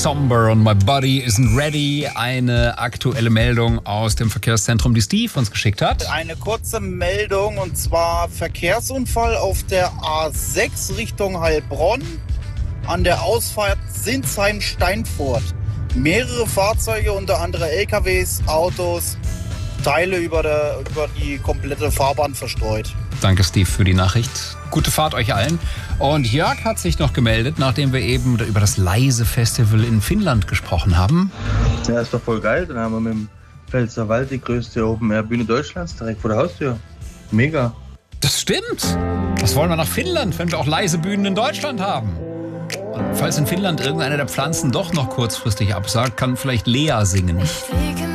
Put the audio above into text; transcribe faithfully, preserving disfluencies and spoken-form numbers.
Somber und My Body Isn't Ready. Eine aktuelle Meldung aus dem Verkehrszentrum, die Steve uns geschickt hat. Eine kurze Meldung, und zwar Verkehrsunfall auf der A sechs Richtung Heilbronn an der Ausfahrt Sinsheim-Steinfurt. Mehrere Fahrzeuge, unter anderem L K Ws, Autos, Teile über, der, über die komplette Fahrbahn verstreut. Danke, Steve, für die Nachricht. Gute Fahrt euch allen. Und Jörg hat sich noch gemeldet, nachdem wir eben über das Leise-Festival in Finnland gesprochen haben. Ja, ist doch voll geil. Dann haben wir mit dem Pfälzerwald die größte Open-Air-Bühne Deutschlands direkt vor der Haustür. Mega. Das stimmt. Das wollen wir nach Finnland, wenn wir auch leise Bühnen in Deutschland haben. Und falls in Finnland irgendeine der Pflanzen doch noch kurzfristig absagt, kann vielleicht Lea singen.